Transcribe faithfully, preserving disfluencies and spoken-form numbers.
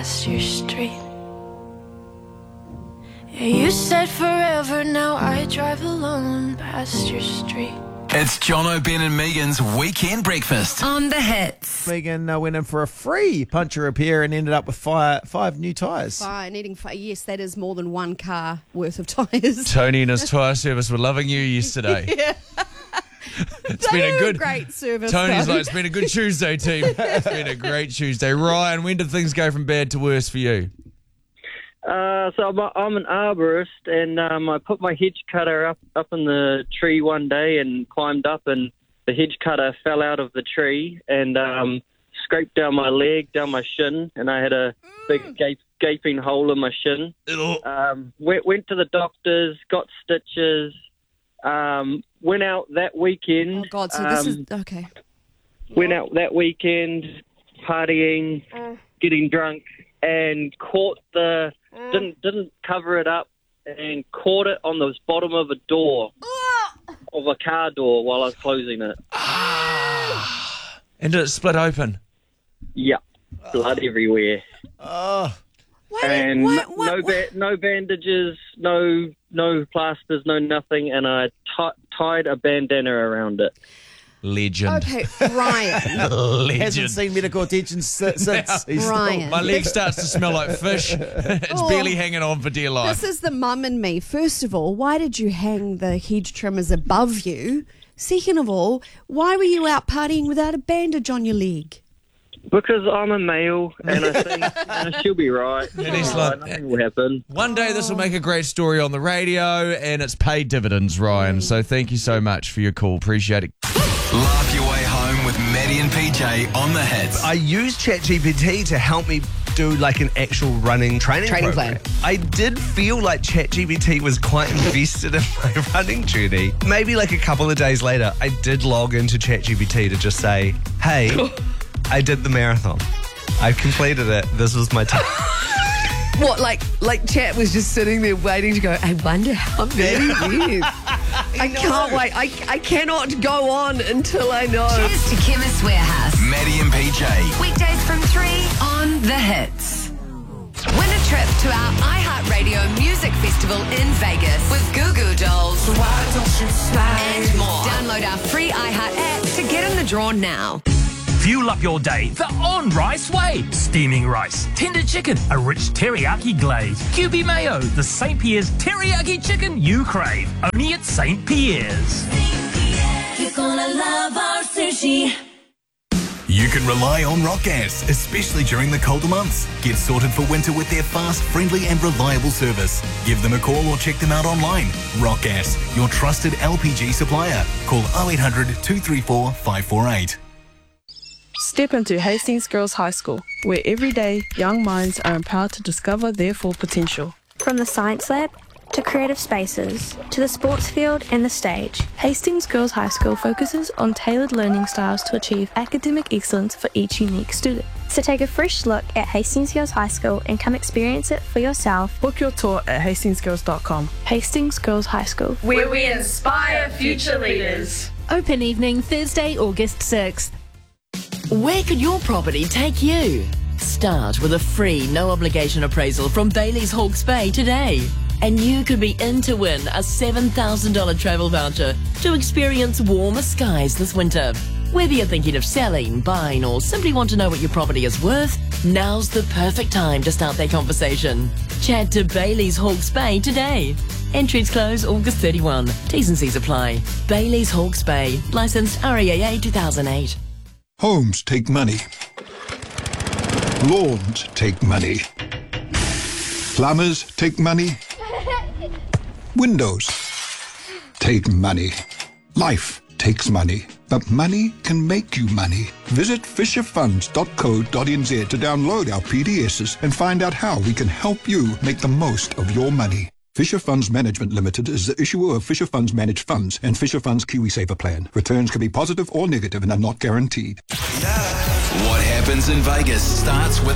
past your street. Yeah, you said forever, now I drive alone past your street. It's Jono, Ben and Megan's Weekend Breakfast. On the hits. Megan uh, went in for a free puncture repair and ended up with five, five new tyres. Five, needing five. Yes, that is more than one car worth of tyres. Tony and his tyre service were loving you yesterday. Yeah. It's They been a do good great service. Tony's though. like, it's been a good Tuesday, team. It's been a great Tuesday. Ryan, when did things go from bad to worse for you? Uh, so I'm, I'm an arborist, and um, I put my hedge cutter up, up in the tree one day and climbed up, and the hedge cutter fell out of the tree and um, scraped down my leg, down my shin, and I had a big gape, gaping hole in my shin. Um, went, went to the doctors, got stitches, um, went out that weekend. Oh, God, so this is... um, Okay. Went out that weekend, partying, getting drunk, and caught the... Didn't didn't cover it up and caught it on the bottom of a door, of a car door while I was closing it. And did it split open? Yeah, blood everywhere. Oh, Why And did, no what, what, no, ba- no bandages, no no plasters, no nothing, and I ti tied a bandana around it. Legend. Okay, Ryan. Legend. hasn't seen medical attention since. since he's Ryan. My leg starts to smell like fish. It's Oh. barely hanging on for dear life. This is the mum and me. First of all, why did you hang the hedge trimmers above you? Second of all, why were you out partying without a bandage on your leg? Because I'm a male, and I think uh, she'll be right. And he's Uh, like- nothing will happen. One day this will make a great story on the radio, and it's paid dividends, Ryan. So thank you so much for your call. Appreciate it. Laugh your way home with Maddie and P J on the hits. I used ChatGPT to help me do like an actual running training, Training program. plan. I did feel like ChatGPT was quite invested in my running journey. Maybe like a couple of days later, I did log into ChatGPT to just say, hey, I did the marathon. I completed it. This was my time. What, like like Chat was just sitting there waiting to go, I wonder how many years. I can't wait. I, I cannot go on until I know. Cheers to Chemist Warehouse. Maddie and P J. Weekdays from three on The Hits. Win a trip to our iHeartRadio Music Festival in Vegas with Goo Goo Dolls and more. Download our free iHeart app to get in the draw now. Fuel up your day the On Rice way. Steaming rice, tender chicken, a rich teriyaki glaze, Q B mayo, the Saint Pierre's teriyaki chicken you crave. Only at Saint Pierre's. You're gonna love our sushi. You can rely on Rock Gas, especially during the colder months. Get sorted for winter with their fast, friendly and reliable service. Give them a call or check them out online. Rock Gas, your trusted L P G supplier. Call oh eight hundred, two three four, five four eight. Step into Hastings Girls High School, where every day young minds are empowered to discover their full potential. From the science lab to creative spaces to the sports field and the stage, Hastings Girls High School focuses on tailored learning styles to achieve academic excellence for each unique student. So take a fresh look at Hastings Girls High School and come experience it for yourself. Book your tour at hastings girls dot com. Hastings Girls High School, Where we inspire future leaders. Open evening, Thursday, August sixth. Where could your property take you? Start with a free, no-obligation appraisal from Bailey's Hawke's Bay today. And you could be in to win a seven thousand dollars travel voucher to experience warmer skies this winter. Whether you're thinking of selling, buying, or simply want to know what your property is worth, now's the perfect time to start that conversation. Chat to Bailey's Hawke's Bay today. Entries close August thirty-first. T's and C's apply. Bailey's Hawke's Bay. Licensed R E A A two thousand eight. Homes take money. Lawns take money. Plumbers take money. Windows take money. Life takes money. But money can make you money. Visit fisher funds dot co dot n z to download our P D Ss and find out how we can help you make the most of your money. Fisher Funds Management Limited is the issuer of Fisher Funds Managed Funds and Fisher Funds KiwiSaver Plan. Returns can be positive or negative and are not guaranteed. What happens in Vegas starts with